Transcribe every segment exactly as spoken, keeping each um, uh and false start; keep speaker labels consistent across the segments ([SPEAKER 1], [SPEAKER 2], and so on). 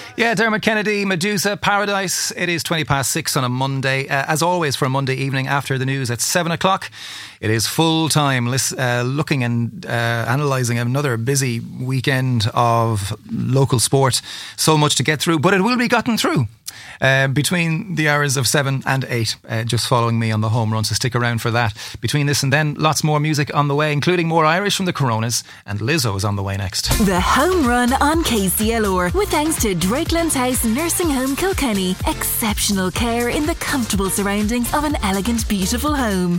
[SPEAKER 1] Yeah, Dermot Kennedy, Medusa, Paradise. It is twenty past six on a Monday. Uh, as always, for a Monday evening after the news at seven o'clock. It is full time uh, looking and uh, analysing another busy weekend of local sport. So much to get through, but it will be gotten through. Uh, between the hours of seven and eight, uh, just following me on the home run, so stick around for that. Between this and then, lots more music on the way, including more Irish from the Coronas, and Lizzo's on the way next.
[SPEAKER 2] The Home Run on K C L R, with thanks to Drakelands House Nursing Home Kilkenny. Exceptional care in the comfortable surroundings of an elegant, beautiful home.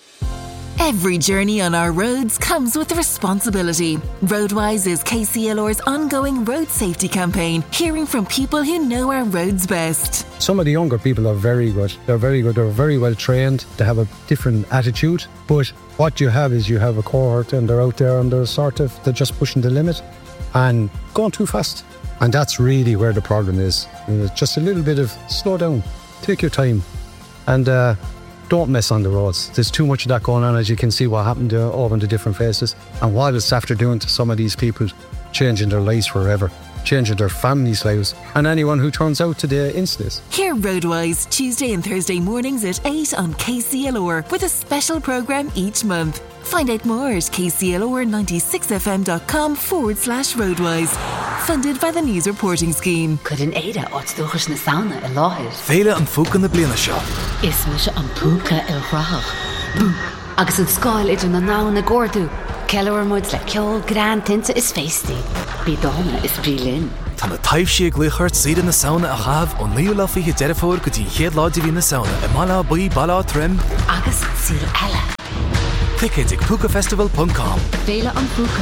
[SPEAKER 2] Every journey on our roads comes with responsibility. Roadwise is K C L R's ongoing road safety campaign, hearing from people who know our roads best.
[SPEAKER 3] Some of the younger people are very good. They're very good. They're very well trained. They have a different attitude. But what you have is you have a cohort and they're out there and they're sort of, they're just pushing the limit and going too fast. And that's really where the problem is. And it's just a little bit of slow down, take your time, and uh, don't mess on the roads. There's too much of that going on, as you can see what happened to all of the different faces. And what it's after doing to some of these people, changing their lives forever, changing their families' lives, and anyone who turns out to the incidents.
[SPEAKER 2] Hear Roadwise Tuesday and Thursday mornings at eight on K C L R, with a special programme each month. Find out more at kclr ninety-six f m dot com forward slash Roadwise. Funded by the News Reporting Scheme.
[SPEAKER 4] Could an éide áitstúchas na sauna I láthir.
[SPEAKER 5] Féile an fúca na bliana seo.
[SPEAKER 4] Is me se an púca ar bhrach. Bú, agus an scáil idir na ná na gordú. Ceilr muid le ceol gran tinta is feisty. Bí dána is brílin.
[SPEAKER 5] Tá na taobh sí gluchart siad na sauna a chaf ó níl lá fiche deirfóir go dtí chéad láidir hí na sauna I mala buí bala trim.
[SPEAKER 4] Agus síl eile.
[SPEAKER 5] Ticket ag puca festival dot com.
[SPEAKER 4] Féile an púca.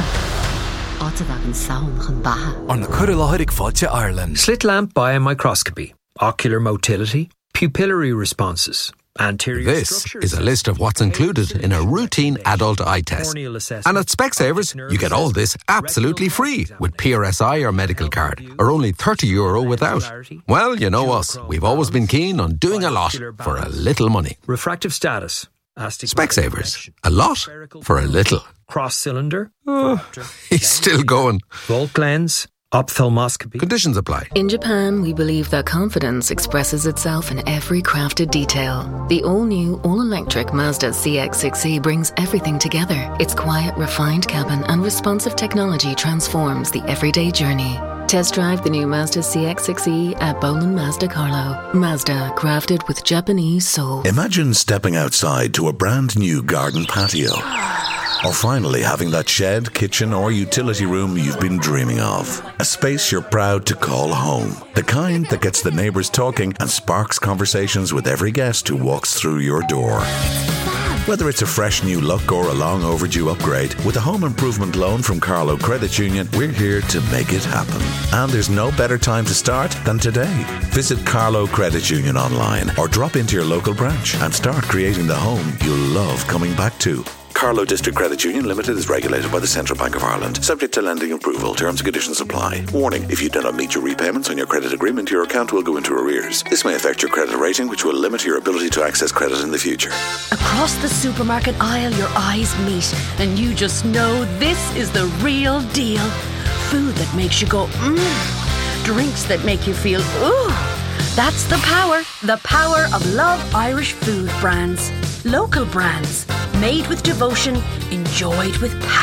[SPEAKER 4] Áta dag an saun chun batha.
[SPEAKER 5] Ar na cur láthir ag fáilte Ireland.
[SPEAKER 6] Slit lamp biomicroscopy, ocular motility, pupillary responses.
[SPEAKER 7] This is a list of what's included in a routine adult eye test. And at Specsavers, you get all this absolutely free with P R S I or medical card, or only thirty euro without. Well, you know us. We've always been keen on doing a lot for a little money.
[SPEAKER 6] Refractive status.
[SPEAKER 7] Specsavers. A lot for a little.
[SPEAKER 6] Cross cylinder.
[SPEAKER 7] Oh, he's still going.
[SPEAKER 6] Volt lens. Ophthalmoscopy.
[SPEAKER 7] Conditions apply.
[SPEAKER 8] In Japan, we believe that confidence expresses itself in every crafted detail. The all-new, all-electric Mazda C X six E brings everything together. Its quiet, refined cabin and responsive technology transforms the everyday journey. Test drive the new Mazda C X six E at Boland Mazda Carlo. Mazda, crafted with Japanese soul.
[SPEAKER 9] Imagine stepping outside to a brand new garden patio. Or finally having that shed, kitchen or utility room you've been dreaming of. A space you're proud to call home. The kind that gets the neighbours talking and sparks conversations with every guest who walks through your door. Whether it's a fresh new look or a long overdue upgrade, with a home improvement loan from Carlo Credit Union, we're here to make it happen. And there's no better time to start than today. Visit Carlo Credit Union online or drop into your local branch and start creating the home you'll love coming back to. Carlo District Credit Union Limited is regulated by the Central Bank of Ireland, subject to lending approval. Terms and conditions apply. Warning, if you do not meet your repayments on your credit agreement, your account will go into arrears. This may affect your credit rating, which will limit your ability to access credit in the future.
[SPEAKER 10] Across the supermarket aisle, your eyes meet, and you just know this is the real deal. Food that makes you go, mmm. Drinks that make you feel, ooh. That's the power, the power of Love Irish food brands. Local brands, made with devotion, enjoyed with passion.